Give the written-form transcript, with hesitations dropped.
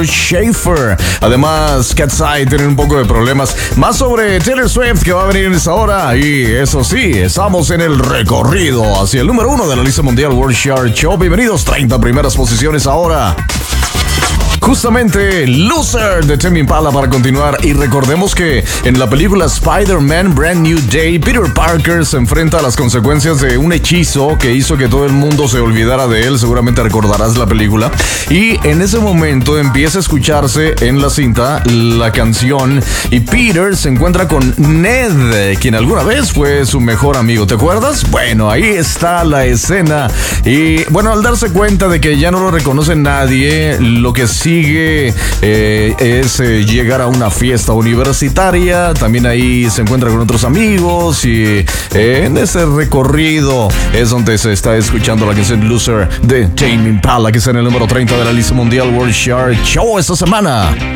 Andrew Schaefer. Además, Cat's-Eye tiene un poco de problemas. Más sobre Taylor Swift, que va a venir en esta hora. Y eso sí, estamos en el recorrido hacia el número 1 de la lista mundial World Chart Show. Bienvenidos, 30 primeras posiciones ahora. Justamente Loser de Tame Impala para continuar. Y recordemos que en la película Spider-Man Brand New Day, Peter Parker se enfrenta a las consecuencias de un hechizo que hizo que todo el mundo se olvidara de él. Seguramente recordarás la película. Y en ese momento empieza a escucharse en la cinta la canción y Peter se encuentra con Ned, quien alguna vez fue su mejor amigo. ¿Te acuerdas? Bueno, ahí está la escena. Y bueno, al darse cuenta de que ya no lo reconoce nadie, lo que sigue es llegar a una fiesta universitaria. También ahí se encuentra con otros amigos y en ese recorrido es donde se está escuchando la canción Loser de Tame Impala, que está en el número 30 de la lista mundial World Chart Show esta semana.